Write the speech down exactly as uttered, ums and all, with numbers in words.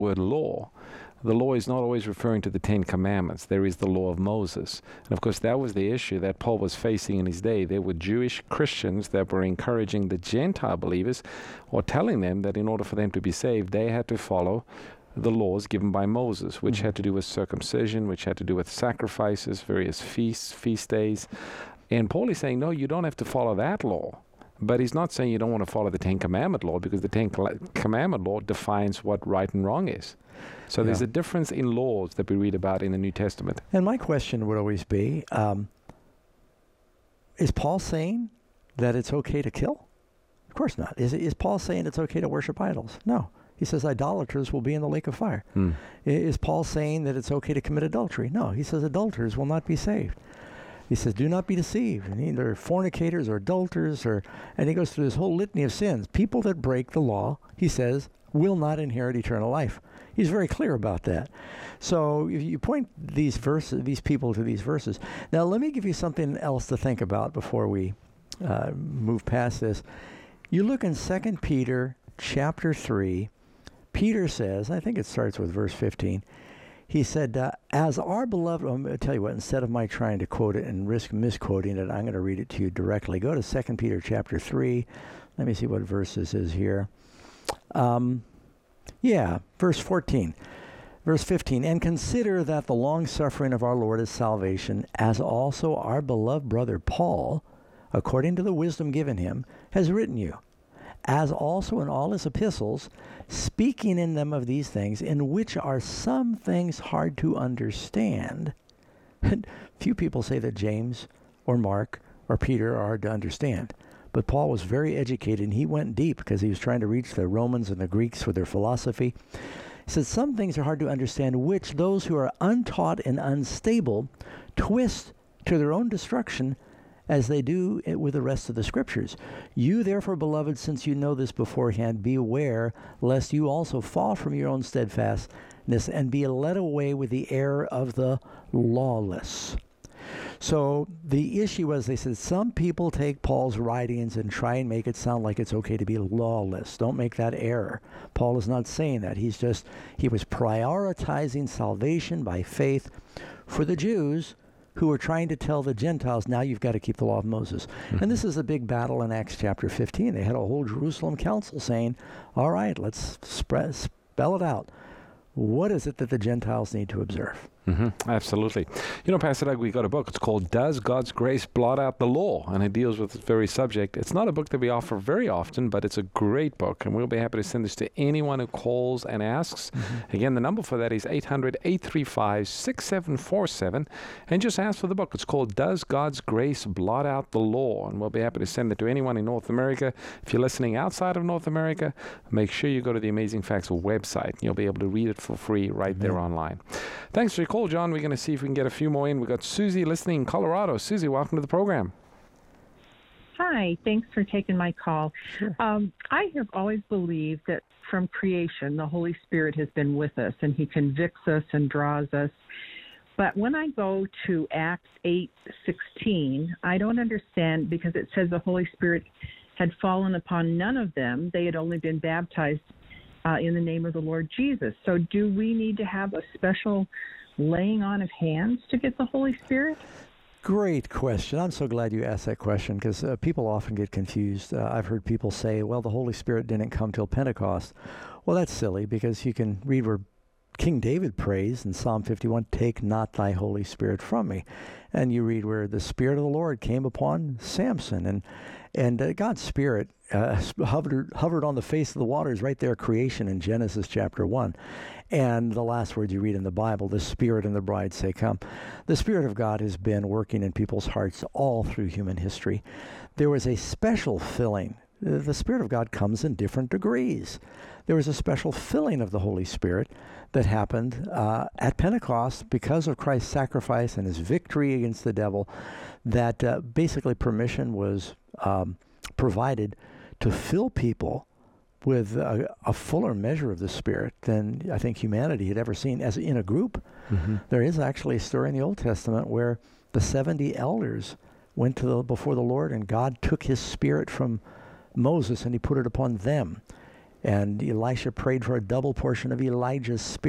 word law, the law is not always referring to the Ten Commandments. There is the law of Moses. And of course, that was the issue that Paul was facing in his day. There were Jewish Christians that were encouraging the Gentile believers, or telling them that in order for them to be saved, they had to follow the laws given by Moses, which mm-hmm. had to do with circumcision, which had to do with sacrifices, various feasts, feast days. And Paul is saying, no, you don't have to follow that law. But he's not saying you don't want to follow the Ten Commandment law, because the Ten Commandment law defines what right and wrong is. So yeah. there's a difference in laws that we read about in the New Testament. And my question would always be, um, is Paul saying that it's okay to kill? Of course not. Is, is Paul saying it's okay to worship idols? No. He says idolaters will be in the lake of fire. Hmm. Is Paul saying that it's okay to commit adultery? No. He says adulterers will not be saved. He says, do not be deceived. Neither fornicators or adulterers, or, and he goes through this whole litany of sins. People that break the law, he says, will not inherit eternal life. He's very clear about that. So if you point these verses, these people to these verses. Now, let me give you something else to think about before we uh, move past this. You look in Second Peter chapter three. Peter says, I think it starts with verse fifteen. He said, uh, as our beloved, I'm going to tell you what, instead of my trying to quote it and risk misquoting it, I'm going to read it to you directly. Go to Second Peter chapter three. Let me see what verse this is here. Um, yeah, verse fourteen. Verse fifteen, and consider that the long-suffering of our Lord is salvation, as also our beloved brother Paul, according to the wisdom given him, has written you, as also in all his epistles, speaking in them of these things, in which are some things hard to understand. Few people say that James or Mark or Peter are hard to understand. But Paul was very educated, and he went deep because he was trying to reach the Romans and the Greeks with their philosophy. He said, some things are hard to understand, which those who are untaught and unstable twist to their own destruction, as they do it with the rest of the Scriptures. You therefore, beloved, since you know this beforehand, beware lest you also fall from your own steadfastness and be led away with the error of the lawless. So the issue was, they said, some people take Paul's writings and try and make it sound like it's okay to be lawless. Don't make that error. Paul is not saying that. He's just, he was prioritizing salvation by faith for the Jews, who were trying to tell the Gentiles, now you've got to keep the law of Moses. Mm-hmm. And this is a big battle in Acts chapter fifteen. They had a whole Jerusalem council saying, all right, let's spread, spell it out. What is it that the Gentiles need to observe? Mm-hmm. Absolutely. You know, Pastor Doug, we got a book. It's called Does God's Grace Blot Out the Law? And it deals with this very subject. It's not a book that we offer very often, but it's a great book. And we'll be happy to send this to anyone who calls and asks. Mm-hmm. Again, the number for that is eight hundred, eight three five, six seven four seven. And just ask for the book. It's called Does God's Grace Blot Out the Law? And we'll be happy to send it to anyone in North America. If you're listening outside of North America, make sure you go to the Amazing Facts website. You'll be able to read it for free right mm-hmm. there online. Thanks for your call, John. We're going to see if we can get a few more in. We've got Susie listening in Colorado. Susie, welcome to the program. Hi. Thanks for taking my call. Sure. Um, I have always believed that from creation, the Holy Spirit has been with us, and he convicts us and draws us. But when I go to Acts eight sixteen, I don't understand, because it says the Holy Spirit had fallen upon none of them. They had only been baptized Uh, in the name of the Lord Jesus. So do we need to have a special laying on of hands to get the Holy Spirit? Great question. I'm so glad you asked that question, because uh, people often get confused. Uh, I've heard people say, well, the Holy Spirit didn't come till Pentecost. Well, that's silly, because you can read where King David prays in Psalm fifty-one, take not thy Holy Spirit from me. And you read where the Spirit of the Lord came upon Samson, and and uh, God's Spirit uh, hovered, hovered on the face of the waters right there, creation in Genesis chapter one. And the last words you read in the Bible, the Spirit and the bride say, come. The Spirit of God has been working in people's hearts all through human history. There was a special filling. The Spirit of God comes in different degrees. There was a special filling of the Holy Spirit that happened uh, at Pentecost because of Christ's sacrifice and his victory against the devil, that uh, basically permission was um, provided to fill people with a, a fuller measure of the Spirit than I think humanity had ever seen as in a group. Mm-hmm. There is actually a story in the Old Testament where the seventy elders went to the, before the Lord, and God took his Spirit from Moses and he put it upon them. And Elisha prayed for a double portion of Elijah's spirit.